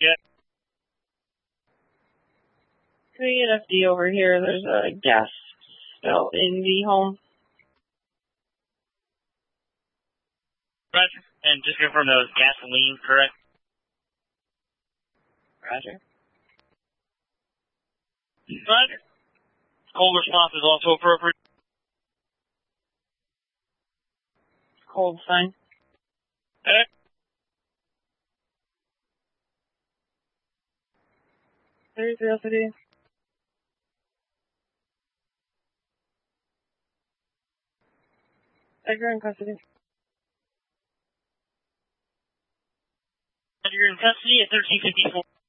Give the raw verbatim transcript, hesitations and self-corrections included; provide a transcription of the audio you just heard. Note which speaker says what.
Speaker 1: Yeah.
Speaker 2: Can we get F D over here? There's a gas spill in the home.
Speaker 1: Roger. And just confirm that was gasoline, correct?
Speaker 2: Roger.
Speaker 1: Roger. Cold response is also appropriate.
Speaker 2: Cold sign.
Speaker 1: Okay.
Speaker 2: thirty-three L C D. Edgar in custody.
Speaker 1: You're in custody at thirteen fifty-four.